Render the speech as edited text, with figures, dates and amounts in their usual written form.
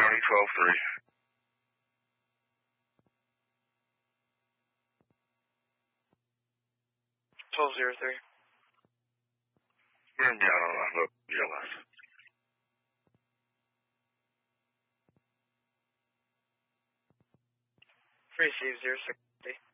County 12-3. 12-03. We're in Miano, BLS. Receive 06.